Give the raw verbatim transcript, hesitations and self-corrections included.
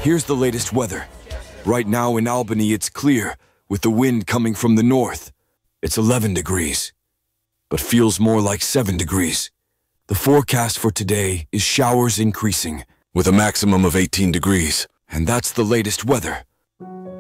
Here's the latest weather. Right now in Albany, it's clear, with the wind coming from the north. It's eleven degrees, but feels more like seven degrees. The forecast for today is showers increasing, with a maximum of eighteen degrees. And that's the latest weather.